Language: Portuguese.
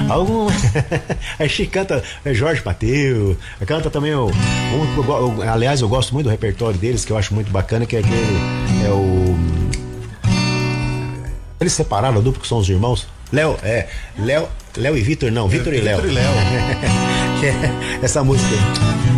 Algum. A Chico canta Jorge Mateus, canta também aliás, eu gosto muito do repertório deles, que eu acho muito bacana, que é aquele. É o. Eles separaram a dupla, que são os irmãos. Léo e Vitor, não, Vitor e Léo. Vitor e Léo. Essa música.